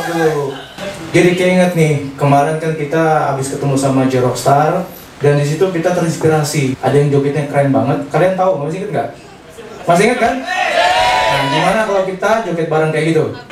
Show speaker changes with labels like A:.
A: bro. Jadi keinget nih, kemarin kan kita habis ketemu sama J-Rockstar dan di situ kita terinspirasi. Ada yang jogetnya keren banget. Kalian tahu, masih inget nggak? Masih inget kan? Nah, gimana kalau kita joget bareng kayak gitu?